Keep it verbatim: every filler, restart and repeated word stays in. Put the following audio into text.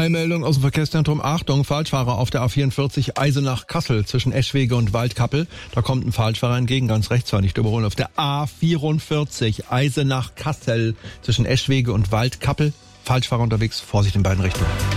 Eilmeldung aus dem Verkehrszentrum. Achtung, Falschfahrer auf der A vierundvierzig Eisenach-Kassel zwischen Eschwege und Waldkappel. Da kommt ein Falschfahrer entgegen, ganz rechts, war nicht überholen. Auf der A vierundvierzig Eisenach-Kassel zwischen Eschwege und Waldkappel. Falschfahrer unterwegs, Vorsicht in beiden Richtungen.